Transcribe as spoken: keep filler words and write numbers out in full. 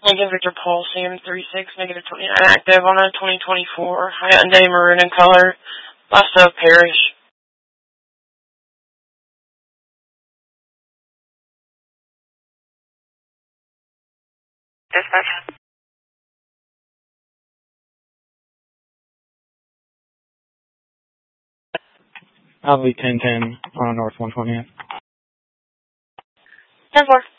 Negative Victor Paul, Sam three six, negative twenty-nine, active on a twenty twenty-four, Hyundai maroon in color, last of Parish. Dispatch. I'll be ten ten on North one twentieth. ten four.